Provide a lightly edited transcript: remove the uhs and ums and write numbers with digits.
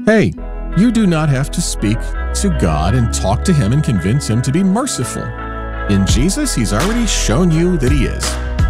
Hey, you do not have to speak to God and talk to Him and convince Him to be merciful. In Jesus, He's already shown you that He is.